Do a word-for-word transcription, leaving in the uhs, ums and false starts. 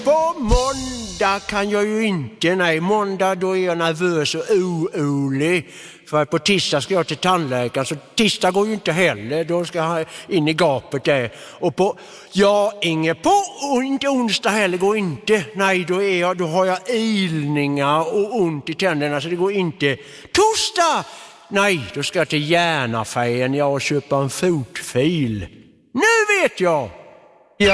På måndag kan jag ju inte, nej, måndag då är jag nervös och orolig. För på tisdag ska jag till tandläkaren, så tisdag går ju inte heller, då ska jag in i gapet där. Och på, ja, inget på, och inte onsdag heller går inte. Nej, då, är jag, då har jag ilningar och ont i tänderna så det går inte. Torsdag! Nej, då ska jag till järnaffären, jag och köpa en fotfil. Nu vet jag!